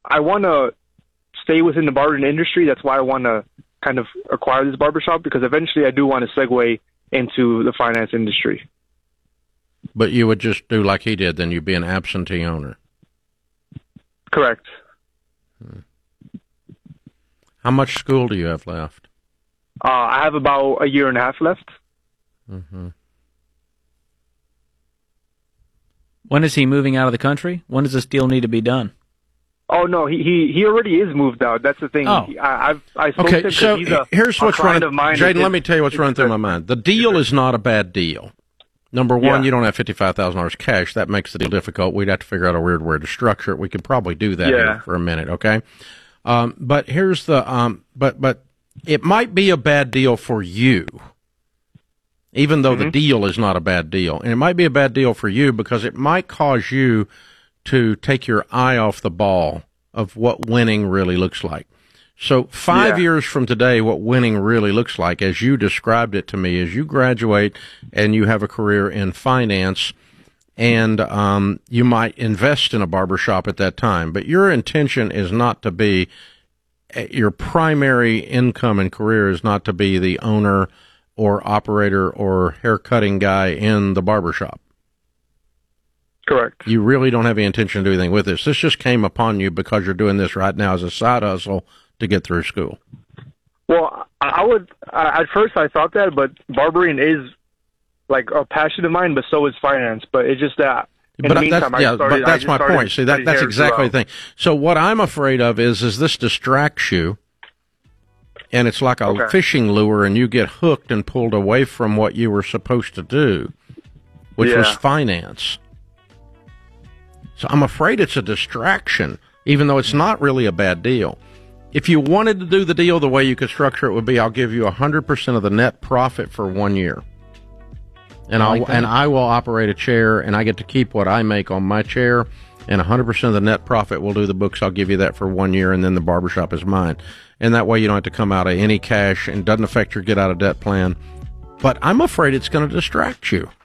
I want to stay within the barbering industry. That's why I want to kind of acquire this barbershop, because eventually I do want to segue into the finance industry. But you would just do like he did, then you'd be an absentee owner. Correct. How much school do you have left? I have about a year and a half left. Mm-hmm. When is he moving out of the country? When does this deal need to be done? Oh no, he already is moved out. That's the thing. Oh. I spoke to him, so here's what's running. Jaden, let me tell you what's running through my mind. The deal is not a bad deal. Number one, you don't have $55,000 cash. That makes the deal difficult. We'd have to figure out a weird way to structure it. We could probably do that here for a minute, okay? But here's the but it might be a bad deal for you, even though the deal is not a bad deal. And it might be a bad deal for you because it might cause you to take your eye off the ball of what winning really looks like. So 5 years from today, what winning really looks like, as you described it to me, is you graduate and you have a career in finance, and you might invest in a barbershop at that time. But your intention is not to be, your primary income and career is not to be the owner or operator or haircutting guy in the barbershop. Correct. You really don't have any intention to do anything with this. This just came upon you because you're doing this right now as a side hustle to get through school. Well, I would, at first I thought that, but barbering is like a passion of mine, but so is finance. But it's just that in the meantime, but that's my point. See, that's exactly the thing. So what I'm afraid of is this distracts you, and it's like a fishing lure, and you get hooked and pulled away from what you were supposed to do, which was finance. So I'm afraid it's a distraction, even though it's not really a bad deal. If you wanted to do the deal, the way you could structure it would be, I'll give you 100% of the net profit for 1 year. And I will operate a chair, and I get to keep what I make on my chair, and 100% of the net profit will do the books. I'll give you that for 1 year, and then the barbershop is mine. And that way you don't have to come out of any cash, and doesn't affect your get-out-of-debt plan. But I'm afraid it's going to distract you.